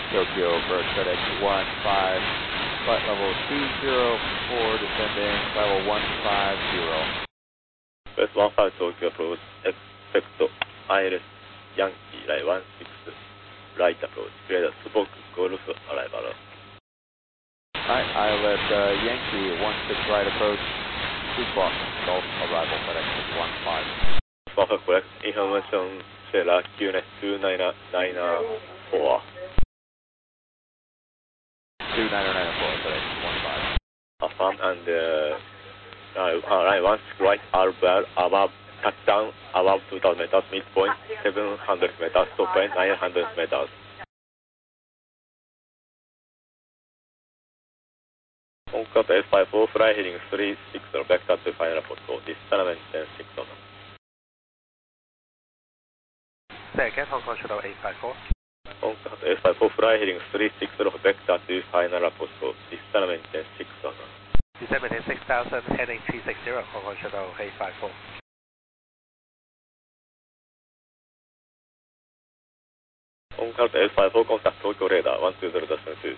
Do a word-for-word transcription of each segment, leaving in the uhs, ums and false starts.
Tokyo approach FedEx one five, flight level two zero four, descending level one five zero. West one five Tokyo approach, expect I L S Yankee line one six, right approach, clear the Spoke Golf arrival. Alright, I L S uh, Yankee one six right approach, two Fox Golf arrival FedEx one five. one five correct, information Sierra Q N S two nine nine four. two nine nine four FedEx one five. Affirm and uh, uh, line one six right above, above touchdown above two thousand meters, midpoint seven hundred meters, stop point nine hundred meters. Contact S five four, fly heading three six zero, vector to final postcode, distance maintain six thousand. Second, Hong Kong Shuttle eight five four. Contact S five four, fly heading three six zero, vector to final postcode, distance maintain six thousand. Distance maintain six thousand, heading three six zero, Hong Kong Shuttle eight five four. Contact S five four, contact Tokyo radar one two zero two.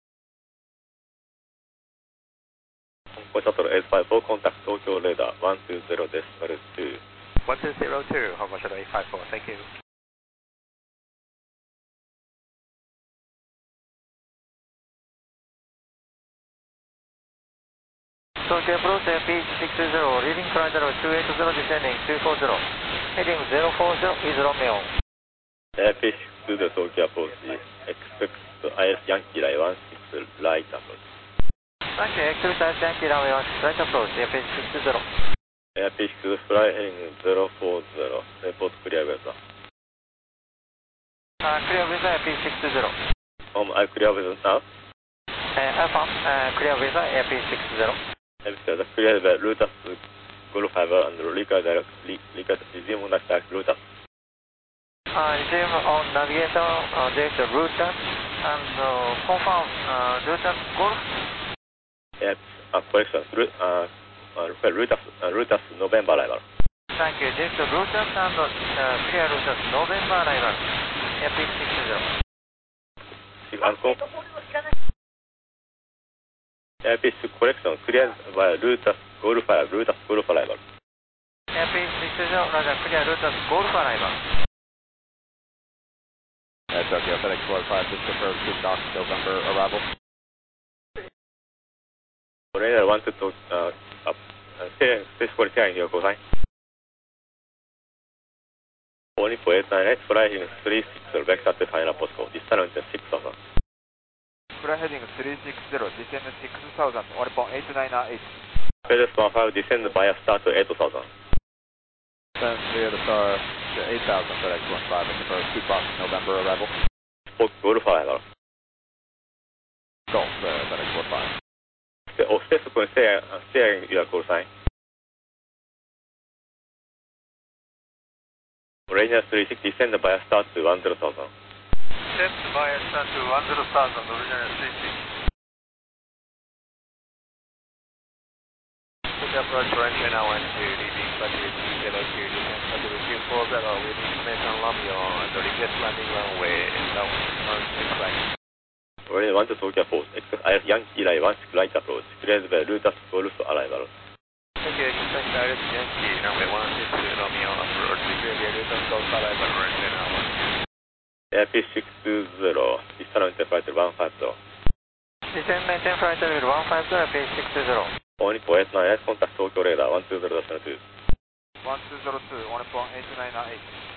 Hong Kong Shuttle S five four, contact Tokyo radar one two zero two. one two zero two, Hong Kong Shuttle eight five four, thank you. Tokyo approach P H six two zero, leaving flight level two eight zero, descending two four zero, heading zero four zero is Romeo. P H six two zero Tokyo approach, expect I L S Yankee line one six right approach. Thank you, expect I L S Yankee line one six right approach, P H six two zero. P H six two zero, fly heading zero four zero, report clear weather. Uh, clear weather P H six two zero. Um, I clear weather now. Uh, Alpha, uh, clear weather P H six two zero. The clear the Lutas Golf Fiber and Rika direct resume on attack Lutas. Uh, resume on navigator, uh, direct Lutas and uh, confirm uh, Lutas Golf. Yes, uh, correction. Uh, uh, Lutas, uh, Lutas November arrival. Thank you. Direct Lutas and uh, clear Lutas November arrival. P H six two zero. Uncle. P H six correction, clear by Lutas Golf Fiber, Lutas Golf arrival. P H six two zero, Roger, clear Lutas Golf arrival. That's Tokyo FedEx one five, just confirmed two Fox November arrival. Radar one two two, uh, up, uh, space for clearing your call sign. Only for eight nine eight, fly heading three six zero, vector to final postcode, distance six thousand. Fly heading three six zero, descend six thousand, one point eight nine eight. FedEx one five, descend via start to eight thousand. Send via the star to eight thousand FedEx one five, and confirmed two Fox November arrival. Spoke Golf arrival. Golf uh, FedEx one five. Oh, step to steering your call sign. Ranger three six, descend via start to one zero thousand. Descend via start to one zero thousand, Ranger three six. Approach right now one two, leaving Battery two zero two, descend Battery two four zero with information Romeo and request landing runway down on six right. Ranger one two Tokyo approach, expect I L S Yankee line one six right approach, cleared by Lutas Golf arrival. Thank you, expect I L S Yankee runway one six Romeo approach, cleared by Lutas Golf arrival right now one two. P H six two zero, distance maintain flight one five zero. Descend maintain flight level one five zero, P H six two zero. Only for eight nine eight, contact Tokyo radar one two zero two. one two zero two, one point eight nine eight.